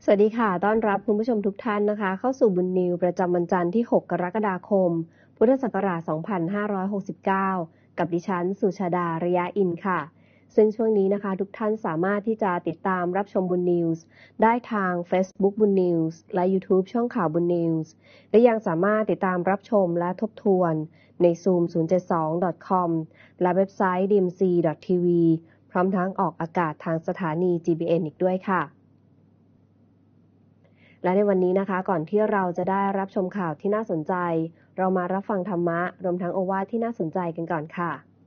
สวัสดีค่ะต้อนรับคุณผู้ชมทุกท่านนะคะเข้าสู่บุญนิวประจำวันจันทร์ที่ 6 กรกฎาคม พุทธศักราช 2569 กับดิฉันสุชาดา ระยะอินค่ะ ซึ่งช่วงนี้นะคะทุกท่านสามารถที่จะติดตามรับชมบุญนิวส์ได้ทาง Facebook บุญนิวส์และ YouTube ช่องข่าวบุญนิวส์และยังสามารถติดตามรับชมและทบทวนใน zoom072.com และเว็บไซต์ dmc.tv พร้อมทั้งออกอากาศทางสถานี GBN อีกด้วยค่ะและในวันนี้นะคะก่อนที่เราจะได้รับชมข่าวที่น่าสนใจเรามารับฟังธรรมะรวมทั้งโอวาทที่น่าสนใจกันก่อนค่ะ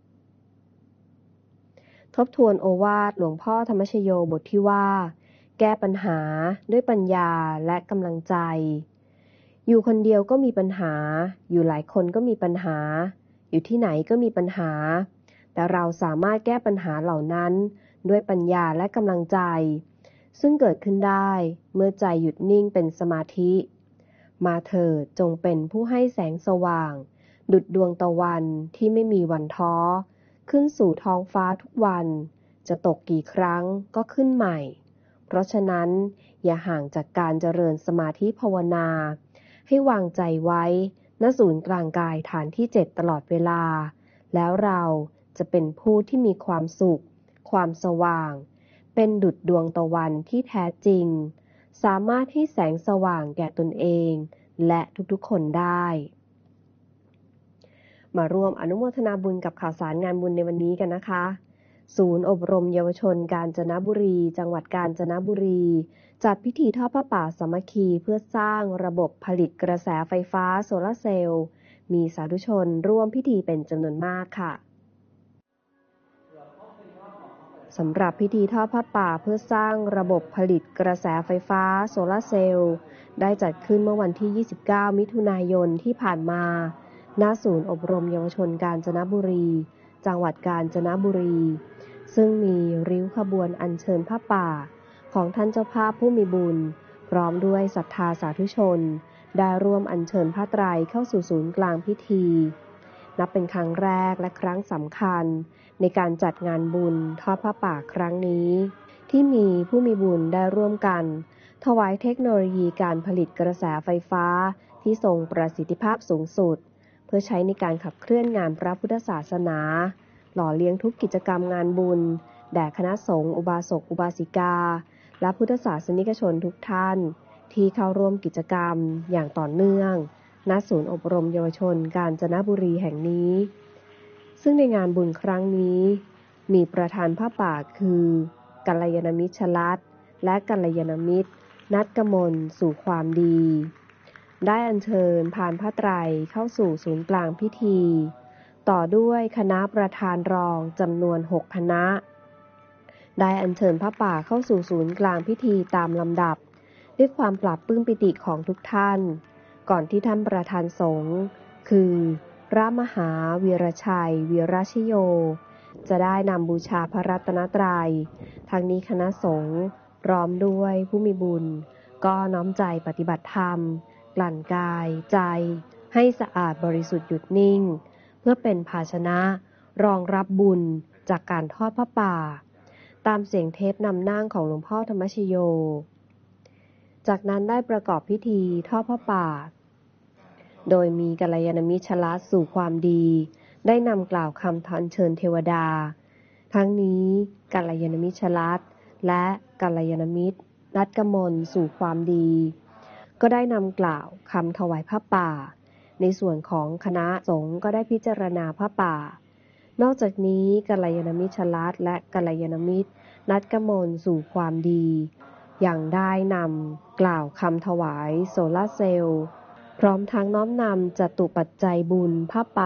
ทบทวนโอวาทหลวงพ่อธรรมชโยบทที่ว่าแก้ปัญหาด้วยปัญญาและกำลังใจอยู่คนเดียวก็มีปัญหาอยู่หลายคนก็มีปัญหาอยู่ที่ไหนก็มีปัญหาแต่เราสามารถแก้ปัญหาเหล่านั้นด้วยปัญญาและกำลังใจซึ่งเกิดขึ้นได้เมื่อใจหยุดนิ่งเป็นสมาธิมาเถิดจงเป็นผู้ให้แสงสว่างดุจดวงตะวันที่ไม่มีวันท้อขึ้นสู่ท้องฟ้าทุกวันจะตกกี่ครั้งก็ขึ้นใหม่เพราะฉะนั้นอย่าห่างจากการเจริญสมาธิภาวนาให้วางใจไว้ณศูนย์กลางกายฐานที่7ตลอดเวลาแล้วเราจะเป็นผู้ที่มีความสุขความสว่างเป็นดุจดวงตะวันที่แท้จริงสามารถให้แสงสว่างแก่ตนเองและทุกๆคนได้มาร่วมอนุโมทนาบุญกับข่าวสารงานบุญในวันนี้กันนะคะศูนย์อบรมเยาวชนกาญจนบุรีจังหวัดกาญจนบุรีจัดพิธีทอดผ้าป่าสามัคคีเพื่อสร้างระบบผลิตกระแสไฟฟ้าโซลาร์เซลล์มีสาธุชนร่วมพิธีเป็นจำนวนมากค่ะสำหรับพิธีทอดผ้าป่าเพื่อสร้างระบบผลิตกระแสไฟฟ้าโซลาร์เซลล์ได้จัดขึ้นเมื่อวันที่ 29 มิถุนายนที่ผ่านมาณศูนย์อบรมเยาวชนกาญจนบุรีจังหวัดกาญจนบุรีซึ่งมีริ้วขบวนอัญเชิญผ้าป่าของท่านเจ้าภาพผู้มีบุญพร้อมด้วยศรัทธาสาธุชนได้ร่วมอัญเชิญผ้าไตรเข้าสู่ศูนย์กลางพิธีนับเป็นครั้งแรกและครั้งสำคัญในการจัดงานบุญทอดผ้าป่าครั้งนี้ที่มีผู้มีบุญได้ร่วมกันถวายเทคโนโลยีการผลิตกระแสไฟฟ้าที่ทรงประสิทธิภาพสูงสุดเพื่อใช้ในการขับเคลื่อนงานพระพุทธศาสนาหล่อเลี้ยงทุกกิจกรรมงานบุญแด่คณะสงฆ์อุบาสกอุบาสิกาและพุทธศาสนิกชนทุกท่านที่เข้าร่วมกิจกรรมอย่างต่อเนื่องณศูนย์อบรมเยาวชนกาญจนบุรีแห่งนี้ซึ่งในงานบุญครั้งนี้มีประธานผ้าป่าคือกัลยาณมิตรชลัดและกัลยาณมิตรนัดกมลสู่ความดีได้อัญเชิญพานผ้าไตรเข้าสู่ศูนย์กลางพิธีต่อด้วยคณะประธานรองจำนวน6คณะได้อัญเชิญผ้าป่าเข้าสู่ศูนย์กลางพิธีตามลำดับด้วยความปลาบปลื้มปิติของทุกท่านก่อนที่ท่านประธานสงฆ์คือพระมหาวีรชัยวีรชโยจะได้นำบูชาพระรัตนตรัยทั้งนี้คณะสงฆ์พร้อมด้วยผู้มีบุญก็น้อมใจปฏิบัติธรรมกลั่นกายใจให้สะอาดบริสุทธิ์หยุดนิ่งเพื่อเป็นภาชนะรองรับบุญจากการทอดผ้าป่าตามเสียงเทปนำนั่งของหลวงพ่อธรรมชโยจากนั้นได้ประกอบพิธีทอดผ้าป่าโดยมีกัลยาณมิตรชลัดสู่ความดีได้นำกล่าวคำอัญเชิญเทวดาทั้งนี้กัลยาณมิตรชลัดและกัลยาณมิตรนัดกมลสู่ความดีก็ได้นำกล่าวคำถวายผ้าป่าในส่วนของคณะสงฆ์ก็ได้พิจารณาผ้าป่านอกจากนี้กัลยาณมิตรชลัดและกัลยาณมิตรนัดกมลสู่ความดีอย่างได้นำกล่าวคำถวายโซลาร์เซลล์พร้อมทั้งน้อมนำจตุปัจจัยบุญผ้าป่า